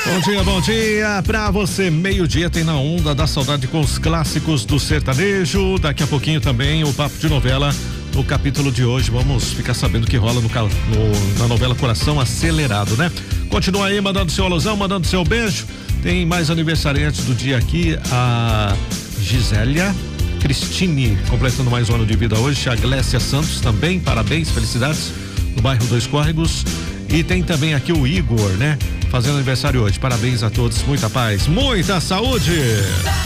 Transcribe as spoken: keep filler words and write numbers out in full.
Bom dia, bom dia pra você. Meio-dia tem Na Onda da Saudade com os clássicos do sertanejo. Daqui a pouquinho também o Papo de Novela. No capítulo de hoje, vamos ficar sabendo o que rola no, no, na novela Coração Acelerado, né? Continua aí mandando seu alusão, mandando seu beijo. Tem mais aniversariantes do dia aqui, a Gisélia Cristine, completando mais um ano de vida hoje. A Glécia Santos também, parabéns, felicidades, no bairro Dois Córregos. E tem também aqui o Igor, né? Fazendo aniversário hoje. Parabéns a todos, muita paz, muita saúde.